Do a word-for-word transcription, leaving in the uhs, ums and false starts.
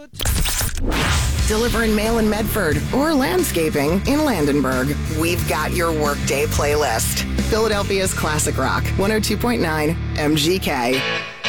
Delivering mail in Medford or landscaping in Landenberg. We've got your workday playlist. Philadelphia's classic rock, one oh two point nine M G K.